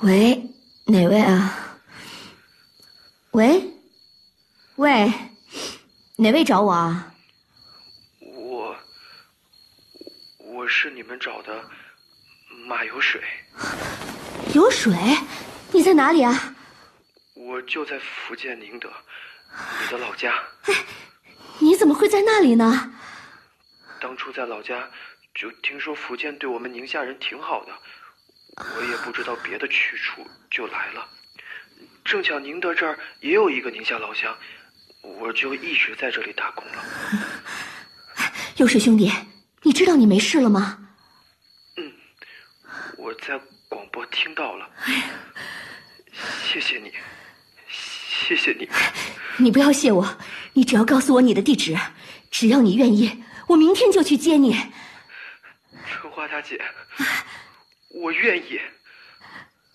喂，哪位啊？喂，哪位找我啊？ 我是你们找的马有水。 有水？你在哪里啊？ 我就在福建宁德，你的老家。 哎，你怎么会在那里呢？ 当初在老家就听说福建对我们宁夏人挺好的，我也不知道别的去处，就来了。正巧宁德这儿也有一个宁夏老乡，我就一直在这里打工了。 有水兄弟，你知道你没事了吗？ 我在广播听到了。谢谢你，谢谢你。 你不要谢我，你只要告诉我你的地址，只要你愿意，我明天就去接你。 春花大姐，我愿意。